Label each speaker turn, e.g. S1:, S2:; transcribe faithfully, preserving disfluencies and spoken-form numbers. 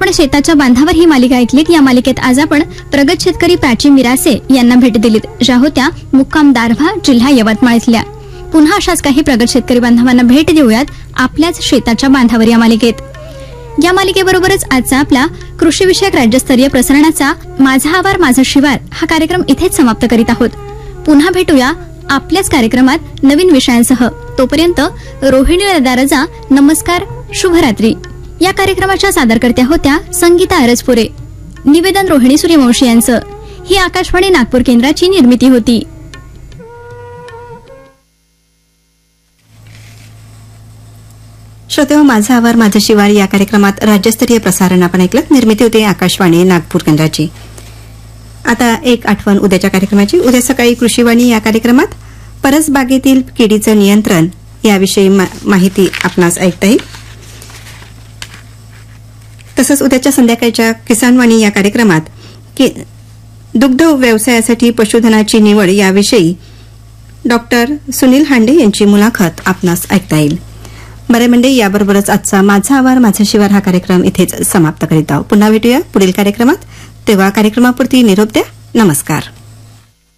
S1: आपण शेताच्या बांधावर ही मालिका ऐकलीत. या मालिकेत आज आपण प्रगत शेतकरी प्राची मिरासे यांना भेट दिलीत, ज्या होत्या मुक्काम दारव्हा, जिल्हा यवतमाळ इथल्या. पुन्हा अशाच काही प्रगत शेतकरी बांधवांना भेट देऊयात आपल्याच शेताच्या बांधावर या मालिकेत. या मालिकेबरोबरच आजचा आपला कृषी विषयक राज्यस्तरीय प्रसारणाचा माझा आवार माझं शिवार हा कार्यक्रम इथेच समाप्त करीत आहोत. पुन्हा भेटूया आपल्याच कार्यक्रमात नवीन विषयांसह. तोपर्यंत रोहिणी रदारजा, नमस्कार, शुभरात्री. या कार्यक्रमाच्या सादरकर्त्या होत्या संगीता अरजपुरे. निवेदन रोहिणी सूर्यवंशी यांचं. ही आकाशवाणी नागपूर केंद्राची निर्मिती होती.
S2: श्रोतेहो, माझा आवार माझं शिवार या कार्यक्रमात राज्यस्तरीय प्रसारण आपण ऐकलं. निर्मिती होती आकाशवाणी नागपूर केंद्राची. आता एक आठवण उद्याच्या कार्यक्रमाची. उद्या सकाळी कृषीवाणी या कार्यक्रमात परसबागेतील किडीचं नियंत्रण याविषयी माहिती आपणास ऐकता येईल. तसंच उद्याच्या संध्याकाळच्या किसानवाणी या कार्यक्रमात दुग्ध व्यवसायासाठी पशुधनाची निवड याविषयी डॉक्टर सुनील हांडे यांची मुलाखत आपणास ऐकता येईल. बरे म्हणजे याबरोबरच आजचा माझा आवार माझा शिवार हा कार्यक्रम इथेच समाप्त करीत आहोत. पुन्हा भेटूया पुढील कार्यक्रमात. तेव्हा कार्यक्रमापुरती निरोप द्या. नमस्कार.